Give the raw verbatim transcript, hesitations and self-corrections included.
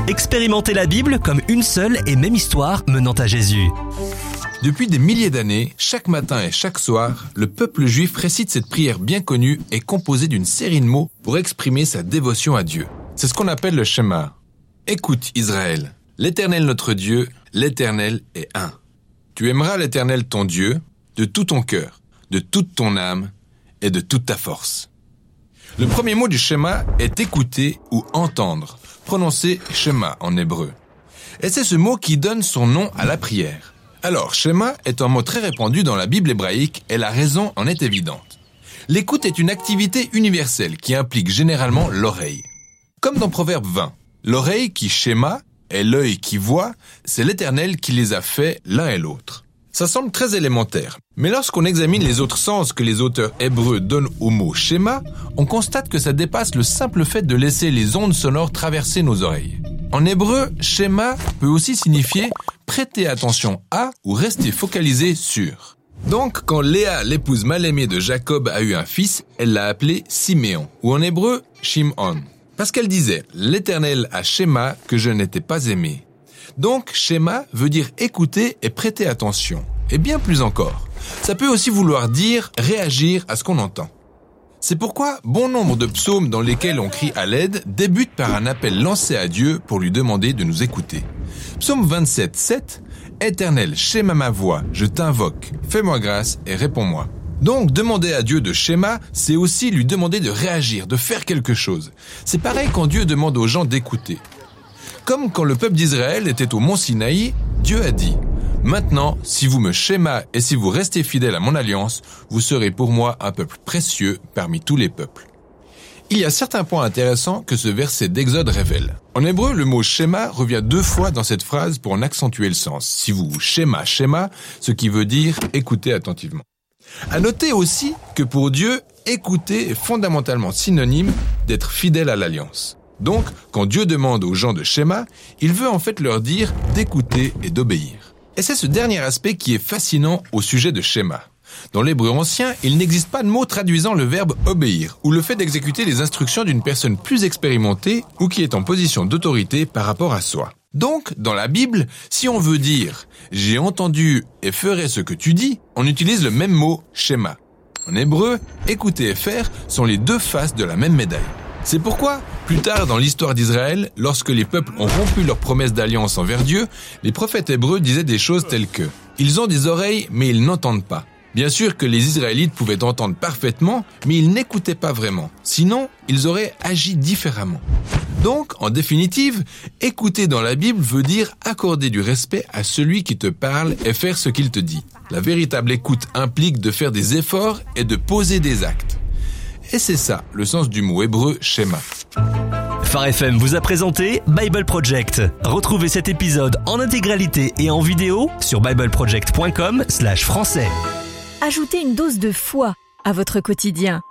Expérimentez la Bible comme une seule et même histoire menant à Jésus. Depuis des milliers d'années, chaque matin et chaque soir, le peuple juif récite cette prière bien connue et composée d'une série de mots pour exprimer sa dévotion à Dieu. C'est ce qu'on appelle le Shema. Écoute Israël, l'Éternel notre Dieu, l'Éternel est un. Tu aimeras l'Éternel ton Dieu de tout ton cœur, de toute ton âme et de toute ta force. Le premier mot du Shema est écouter ou entendre, prononcé Shema en hébreu. Et c'est ce mot qui donne son nom à la prière. Alors, Shema est un mot très répandu dans la Bible hébraïque et la raison en est évidente. L'écoute est une activité universelle qui implique généralement l'oreille. Comme dans Proverbe vingt, l'oreille qui Shema et l'œil qui voit, c'est l'Éternel qui les a faits l'un et l'autre. Ça semble très élémentaire, mais lorsqu'on examine les autres sens que les auteurs hébreux donnent au mot Shema, on constate que ça dépasse le simple fait de laisser les ondes sonores traverser nos oreilles. En hébreu, Shema peut aussi signifier prêter attention à ou rester focalisé sur. Donc, quand Léa, l'épouse mal-aimée de Jacob, a eu un fils, elle l'a appelé Siméon, ou en hébreu, Shimon. Parce qu'elle disait « L'Éternel a Shema que je n'étais pas aimé ». Donc, Shema veut dire écouter et prêter attention. Et bien plus encore. Ça peut aussi vouloir dire réagir à ce qu'on entend. C'est pourquoi bon nombre de psaumes dans lesquels on crie à l'aide débutent par un appel lancé à Dieu pour lui demander de nous écouter. Psaume vingt-sept, sept, « Éternel, Shema ma voix, je t'invoque, fais-moi grâce et réponds-moi ». Donc, demander à Dieu de Shema, c'est aussi lui demander de réagir, de faire quelque chose. C'est pareil quand Dieu demande aux gens d'écouter. Comme quand le peuple d'Israël était au mont Sinaï, Dieu a dit « Maintenant, si vous me Shema et si vous restez fidèles à mon alliance, vous serez pour moi un peuple précieux parmi tous les peuples. » Il y a certains points intéressants que ce verset d'Exode révèle. En hébreu, le mot Shema revient deux fois dans cette phrase pour en accentuer le sens. Si vous Shema, Shema, ce qui veut dire écouter attentivement. À noter aussi que pour Dieu, écouter est fondamentalement synonyme d'être fidèle à l'alliance. Donc, quand Dieu demande aux gens de Shema, il veut en fait leur dire d'écouter et d'obéir. Et c'est ce dernier aspect qui est fascinant au sujet de Shema. Dans l'hébreu ancien, il n'existe pas de mot traduisant le verbe obéir, ou le fait d'exécuter les instructions d'une personne plus expérimentée ou qui est en position d'autorité par rapport à soi. Donc, dans la Bible, si on veut dire « j'ai entendu et ferai ce que tu dis », on utilise le même mot « Shema ». En hébreu, écouter et faire sont les deux faces de la même médaille. C'est pourquoi, plus tard dans l'histoire d'Israël, lorsque les peuples ont rompu leur promesse d'alliance envers Dieu, les prophètes hébreux disaient des choses telles que « ils ont des oreilles, mais ils n'entendent pas ». Bien sûr que les Israélites pouvaient entendre parfaitement, mais ils n'écoutaient pas vraiment. Sinon, ils auraient agi différemment. Donc, en définitive, écouter dans la Bible veut dire accorder du respect à celui qui te parle et faire ce qu'il te dit. La véritable écoute implique de faire des efforts et de poser des actes. Et c'est ça, le sens du mot hébreu « Shema ». Phare F M vous a présenté Bible Project. Retrouvez cet épisode en intégralité et en vidéo sur bible project point com slash français. Ajoutez une dose de foi à votre quotidien